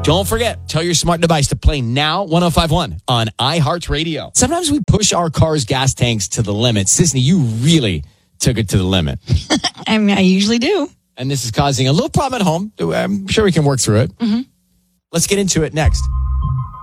Don't forget, tell your smart device to play Now 105.1 on iHeartRadio. Sometimes we push our car's gas tanks to the limit. Sisney, you really took it to the limit. I mean, I usually do. And this is causing a little problem at home. I'm sure we can work through it. Mm-hmm. Let's get into it next.